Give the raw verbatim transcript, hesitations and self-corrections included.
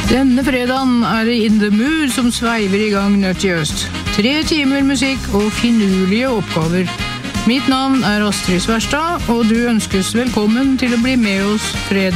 Denne fredagen er det In The Mood som sveiver i gang nødt i øst. Tre timer musikk og finurlige oppgaver. Mitt navn er Astrid Sverstad, og du ønskes velkommen til å bli med oss fredag.